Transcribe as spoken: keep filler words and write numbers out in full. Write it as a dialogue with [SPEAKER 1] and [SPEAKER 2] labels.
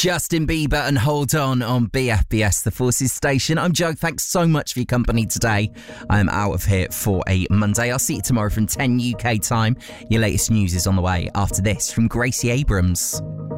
[SPEAKER 1] Justin Bieber and Hold On on B F B S, the Forces station. I'm Joe. Thanks so much for your company today. I'm out of here for a Monday. I'll see you tomorrow from ten U K time. Your latest news is on the way after this from Gracie Abrams.